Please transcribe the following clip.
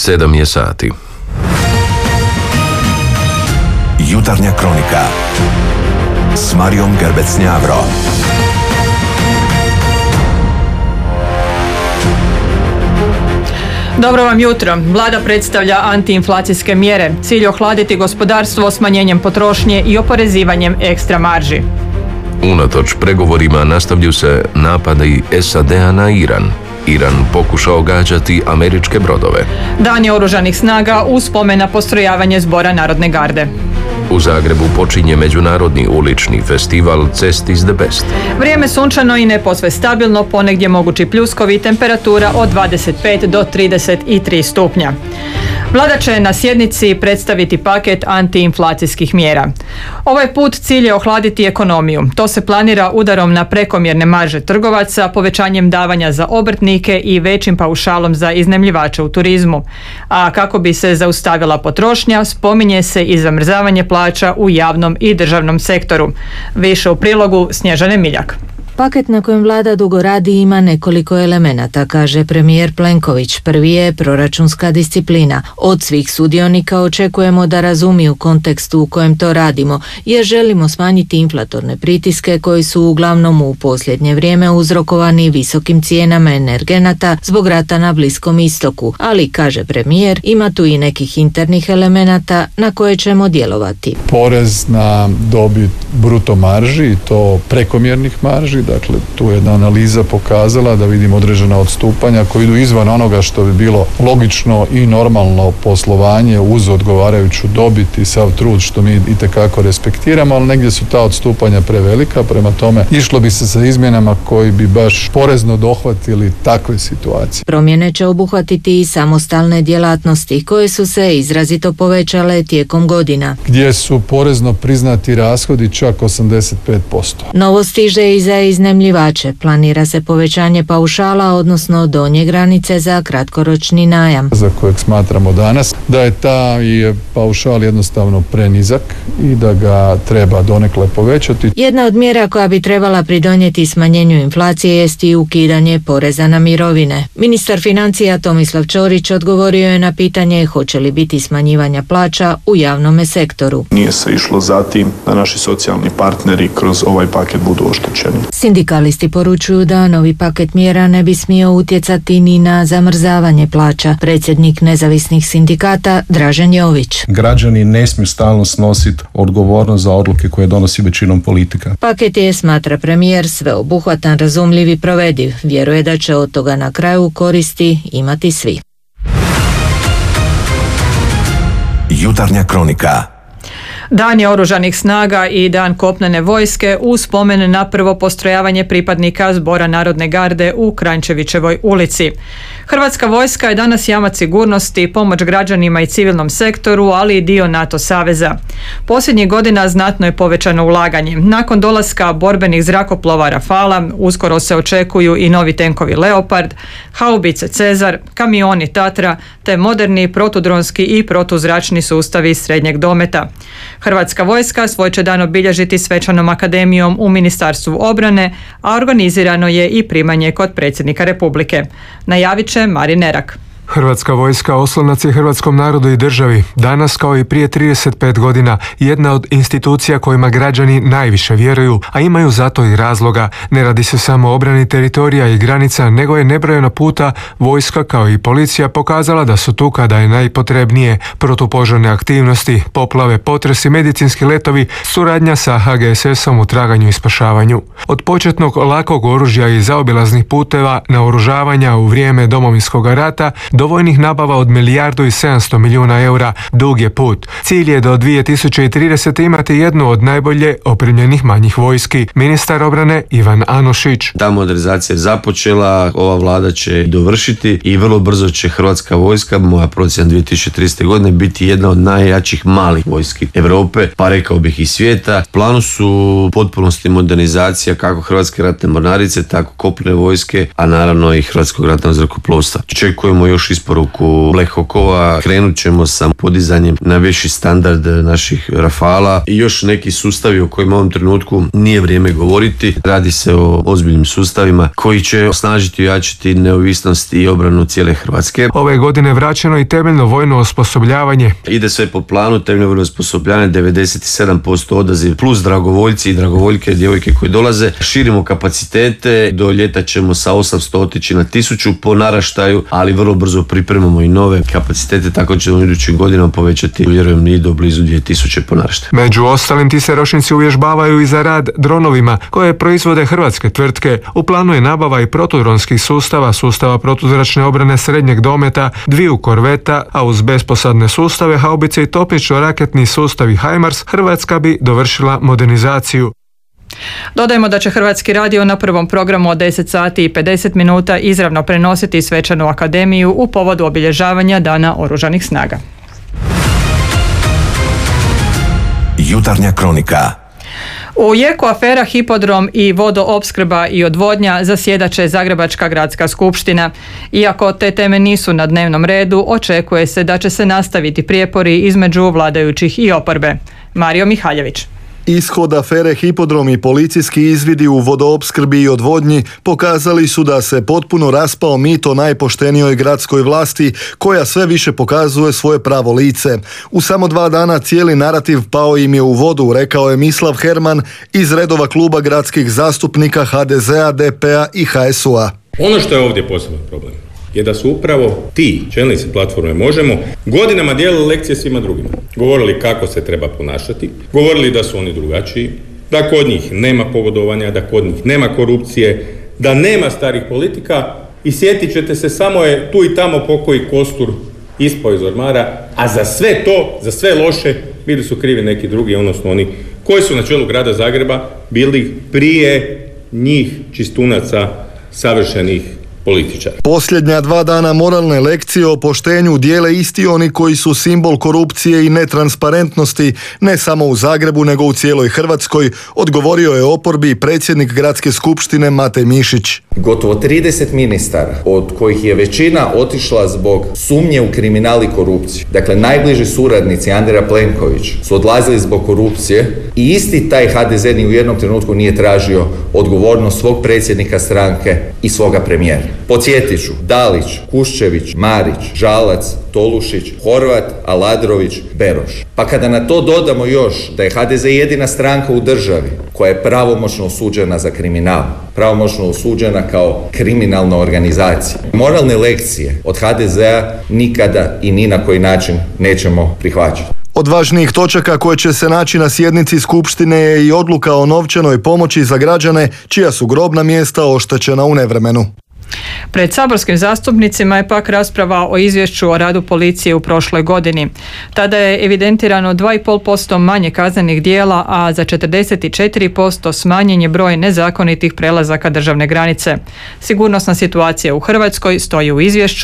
7 je sati. Jutarnja kronika s Marijom Gerbec-Njavro. Dobro vam jutro. Vlada predstavlja antiinflacijske mjere. Cilj ohladiti gospodarstvo smanjenjem potrošnje i oporezivanjem ekstra marži. Unatoč pregovorima nastavljaju se napadi SAD-a na Iran. Iran pokušao gađati američke brodove. Dan je oružanih snaga uz spomen na postrojavanje Zbora Narodne garde. U Zagrebu počinje međunarodni ulični festival Cest is the best. Vrijeme sunčano i ne posve stabilno, ponegdje mogući pljuskovi, temperatura od 25 do 33 stupnja. Vlada će na sjednici predstaviti paket antiinflacijskih mjera. Ovaj put cilj je ohladiti ekonomiju. To se planira udarom na prekomjerne marže trgovaca, povećanjem davanja za obrtnike i većim paušalom za iznajmljivače u turizmu. A kako bi se zaustavila potrošnja, spominje se i zamrzavanje plaća u javnom i državnom sektoru. Više u prilogu Snježane Miljak. Paket na kojem vlada dugo radi ima nekoliko elemenata, kaže premijer Plenković. Prvi je proračunska disciplina. Od svih sudionika očekujemo da razumiju kontekstu u kojem to radimo, jer želimo smanjiti inflatorne pritiske koji su uglavnom u posljednje vrijeme uzrokovani visokim cijenama energenata zbog rata na Bliskom istoku. Ali, kaže premijer, ima tu i nekih internih elemenata na koje ćemo djelovati. Porez na dobit bruto marži i to prekomjernih marži. Dakle, tu je jedna analiza pokazala da vidimo određena odstupanja koji idu izvan onoga što bi bilo logično i normalno poslovanje uz odgovarajuću dobit i sav trud što mi itekako respektiramo, ali negdje su ta odstupanja prevelika, prema tome išlo bi se sa izmjenama koji bi baš porezno dohvatili takve situacije. Promjene će obuhvatiti i samostalne djelatnosti koje su se izrazito povećale tijekom godina. Gdje su porezno priznati rashodi čak 85%. Novo stiže i za iznajmljivače. Planira se povećanje paušala, odnosno donje granice za kratkoročni najam. Za kojeg smatramo danas da je taj paušal jednostavno prenizak i da ga treba donekle povećati. Jedna od mjera koja bi trebala pridonijeti smanjenju inflacije jest i ukidanje poreza na mirovine. Ministar financija Tomislav Ćorić odgovorio je na pitanje hoće li biti smanjivanja plaća u javnome sektoru. Nije se išlo za tim da naši socijalni partneri kroz ovaj paket budu oštećeni. Sindikalisti poručuju da novi paket mjera ne bi smio utjecati ni na zamrzavanje plaća. Predsjednik nezavisnih sindikata Dražen Jović. Građani ne smiju stalno snositi odgovornost za odluke koje donosi većinom politika. Paket je, smatra premijer, sveobuhvatan, razumljiv i provediv. Vjeruje da će od toga na kraju koristi imati svi. Jutarnja kronika. Dan je oružanih snaga i dan kopnene vojske uz spomen na prvo postrojavanje pripadnika Zbora Narodne garde u Kranjčevićevoj ulici. Hrvatska vojska je danas jamac sigurnosti, pomoć građanima i civilnom sektoru, ali i dio NATO saveza. Posljednjih godina znatno je povećano ulaganje. Nakon dolaska borbenih zrakoplova Rafala, uskoro se očekuju i novi tenkovi Leopard, haubice Cezar, kamioni Tatra, te moderni protudronski i protuzračni sustavi srednjeg dometa. Hrvatska vojska svoj će dan obilježiti svečanom akademijom u Ministarstvu obrane, a organizirano je i primanje kod predsjednika Republike. Najavit će Marin Nerak. Hrvatska vojska oslonac je hrvatskom narodu i državi. Danas, kao i prije 35 godina, jedna od institucija kojima građani najviše vjeruju, a imaju zato i razloga. Ne radi se samo o obrani teritorija i granica, nego je nebrojeno puta vojska kao i policija pokazala da su tu kada je najpotrebnije. Protupožarne aktivnosti, poplave, potresi, medicinski letovi, suradnja sa HGSS-om u traganju i spašavanju. Od početnog lakog oružja i zaobilaznih puteva, naoružavanja u vrijeme Domovinskog rata, do vojnih nabava od 1,7 milijardi eura dug je put. Cilj je do 2030. imati jednu od najbolje opremljenih manjih vojski. Ministar obrane Ivan Anušić. Ta modernizacija je započela, ova vlada će dovršiti i vrlo brzo će Hrvatska vojska, moja procjena 2030. godine, biti jedna od najjačih malih vojski Europe, pa rekao bih i svijeta. U planu su u potpunosti modernizacija kako Hrvatske ratne mornarice, tako kopnene vojske, a naravno i Hrvatskog ratnog zrakoplovstva. Očekujemo još isporuku Black Hawkova, krenut ćemo sa podizanjem na viši standard naših Rafala i još neki sustavi o kojima u ovom trenutku nije vrijeme govoriti. Radi se o ozbiljnim sustavima koji će osnažiti i ojačati neovisnost i obranu cijele Hrvatske. Ove godine vraćeno i temeljno vojno osposobljavanje. Ide sve po planu, temeljno vojno osposobljavanje 97% odaziv plus dragovoljci i dragovoljke, djevojke koji dolaze. Širimo kapacitete, do ljeta ćemo sa 800 otići na 1000 po naraštaju, ali vrlo brzo pripremamo i nove kapacitete, tako ćemo u idućim godinama povećati, vjerujem, i do blizu 2000 po naraštaju. Među ostalim ti se ročnici uvježbavaju i za rad dronovima koje proizvode hrvatske tvrtke. U planu je nabava i protudronskih sustava protuzračne obrane srednjeg dometa, 2 korveta, a uz besposadne sustave, haubice i topničko-raketni sustavi HIMARS Hrvatska bi dovršila modernizaciju. Dodajemo da će Hrvatski radio na prvom programu od 10 sati i 50 minuta izravno prenositi svečanu akademiju u povodu obilježavanja Dana Oružanih snaga. Jutarnja kronika. U jeku afera Hipodrom i vodoopskrba i odvodnja zasjedat će Zagrebačka gradska skupština. Iako te teme nisu na dnevnom redu, očekuje se da će se nastaviti prijepori između vladajućih i oporbe. Mario Mihaljević. Ishod afere Hipodrom i policijski izvidi u vodoopskrbi i odvodnji pokazali su da se potpuno raspao mit o najpoštenijoj gradskoj vlasti koja sve više pokazuje svoje pravo lice. U samo 2 dana cijeli narativ pao im je u vodu, rekao je Mislav Herman iz redova kluba gradskih zastupnika HDZ-a, DP-a i HSU-a. Ono što je ovdje poseban problem je da su upravo ti čelnici platforme Možemo godinama dijelili lekcije svima drugima. Govorili kako se treba ponašati, govorili da su oni drugačiji, da kod njih nema pogodovanja, da kod njih nema korupcije, da nema starih politika i sjetit ćete se, samo je tu i tamo pokoji kostur ispao iz ormara, a za sve to, za sve loše, bili su krivi neki drugi, odnosno oni koji su na čelu grada Zagreba bili prije njih čistunaca savršenih političara. Posljednja 2 dana moralne lekcije o poštenju dijele isti oni koji su simbol korupcije i netransparentnosti ne samo u Zagrebu nego u cijeloj Hrvatskoj, odgovorio je oporbi predsjednik gradske skupštine Matej Mišić. Gotovo 30 ministara, od kojih je većina otišla zbog sumnje u kriminal i korupciju. Dakle, najbliži suradnici Andreja Plenković su odlazili zbog korupcije i isti taj HDZ ni u jednom trenutku nije tražio odgovornost svog predsjednika stranke i svoga premijera. Podsjetit ću, Dalić, Kuščević, Marić, Žalac, Tolušić, Horvat, Aladrović, Beroš. Pa kada na to dodamo još da je HDZ jedina stranka u državi koja je pravomoćno osuđena za kriminal, pravomoćno osuđena kao kriminalna organizacija. Moralne lekcije od HDZ-a nikada i ni na koji način nećemo prihvaćati. Od važnijih točaka koje će se naći na sjednici skupštine je i odluka o novčanoj pomoći za građane čija su grobna mjesta oštećena u nevremenu. Pred saborskim zastupnicima je pak rasprava o izvješću o radu policije u prošloj godini. Tada je evidentirano 2,5% manje kaznenih djela, a za 44% smanjen je broj nezakonitih prelazaka državne granice. Sigurnosna situacija u Hrvatskoj stoji u izvješću